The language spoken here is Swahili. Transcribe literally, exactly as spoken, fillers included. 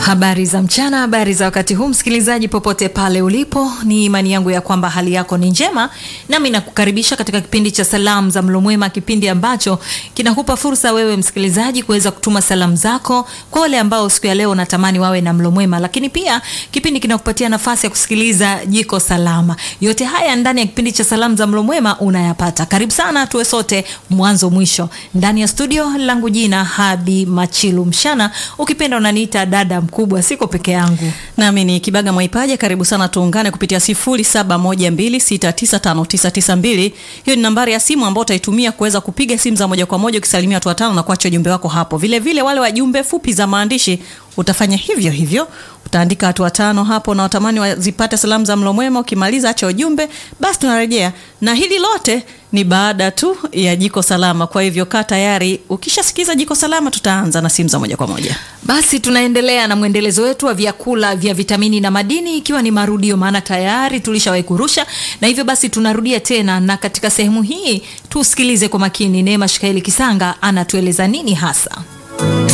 Habari za mchana, habari za wakati huu msikilizaji popote pale ulipo. Ni imani yangu ya kwamba hali yako ni njema, nami nakukaribisha katika kipindi cha Salamu za Mlo Mwema, kipindi ambacho kinakupa fursa wewe msikilizaji kuweza kutuma salamu zako kwa wale ambao siku ya leo unatamani wawe na mlo mwema, lakini pia kipindi kinakupatia nafasi ya kusikiliza Jiko Salama. Yote haya ndani ya kipindi cha Salamu za Mlo Mwema unayapata. Karibu sana tuwe sote mwanzo mwisho. Ndani ya studio langu jina Habi Machilu Mshana, ukipenda unaniita dada mkubwa, siko peke yangu. Nami ni Kibaga Mwaipaja. Karibu sana tuungane kupitia sifuri saba moja mbili sita tisa tano tisa tisa mbili. Hiyo ni nambari ya simu ambayo utaitumia kuweza kupiga simu za moja kwa moja ukisalimia watu watano na kuacha ujumbe wako hapo. Vile vile wale wajumbe fupi za maandishi utafanya hivyo hivyo. Utaandika watu watano hapo na watamani wazipate salamu za mlo mwema. Ukimaliza acha ujumbe, basi tunarejea. Na hili lote ni baada tu ya Jiko Salama. Kwa hivyo kaa tayari, ukishasikiza Jiko Salama tutaanza na simu za moja kwa moja. Basi tunaendelea na mwendelezo wetu wa vyakula vya vitamini na madini, ikiwa ni marudio, maana tayari tulishawahi kurusha, na hivyo basi tunarudia tena. Na katika sehemu hii tusikilize kwa makini Neema Shikaeli Kisanga anatueleza nini hasa.